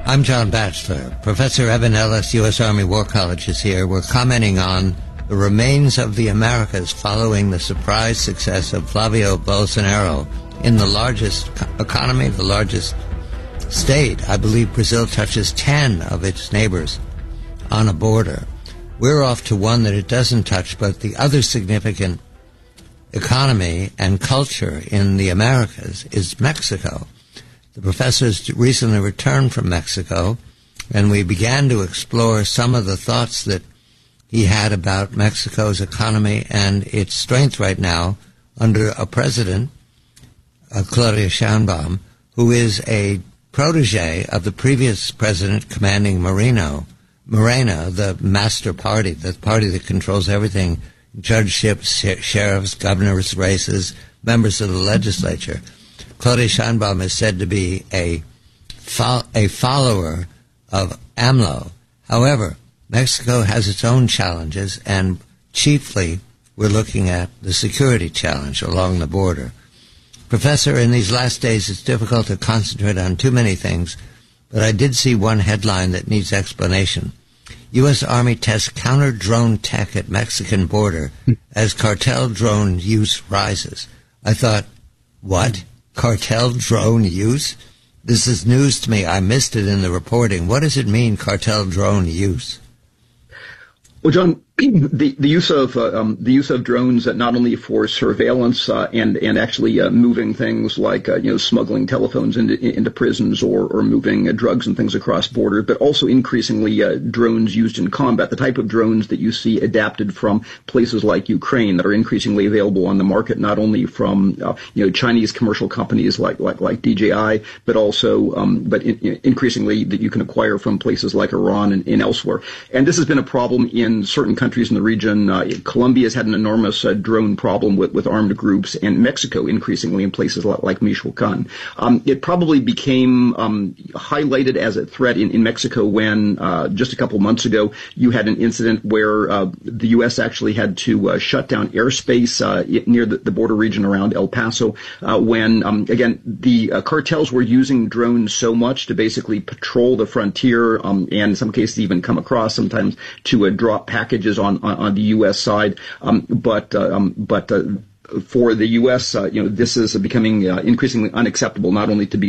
I'm John Batchelor. Professor Evan Ellis, U.S. Army War College, is here. We're commenting on the remains of the Americas following the surprise success of Flavio Bolsonaro in the largest economy, the largest state. I believe Brazil touches 10 of its neighbors on a border. We're off to one that it doesn't touch, but the other significant economy and culture in the Americas is Mexico. The professors recently returned from Mexico, and we began to explore some of the thoughts that he had about Mexico's economy and its strength right now under a president, Claudia Sheinbaum, who is a protege of the previous president commanding Morena, the master party, the party that controls everything, judgeships, sheriffs, governors' races, members of the legislature. Claudia Sheinbaum is said to be a follower of AMLO. However, Mexico has its own challenges, and chiefly we're looking at the security challenge along the border. Professor, in these last days it's difficult to concentrate on too many things, but I did see one headline that needs explanation. U.S. Army tests counter-drone tech at Mexican border as cartel drone use rises. I thought, what? Cartel drone use? This is news to me. I missed it in the reporting. What does it mean, cartel drone use? Well, John, the use of drones not only for surveillance and actually moving things like smuggling telephones into prisons or moving drugs and things across borders, but also increasingly drones used in combat, the type of drones that you see adapted from places like Ukraine that are increasingly available on the market, not only from Chinese commercial companies like DJI, but also increasingly that you can acquire from places like Iran and elsewhere. And this has been a problem in certain countries in the region. Colombia has had an enormous drone problem with armed groups, and Mexico increasingly in places like Michoacan. It probably became highlighted as a threat in Mexico when just a couple months ago you had an incident where the U.S. actually had to shut down airspace near the border region around El Paso when, again, the cartels were using drones so much to basically patrol the frontier and in some cases even come across sometimes to drop packages on the U.S. side, but for the U.S., this is becoming increasingly unacceptable, not only to be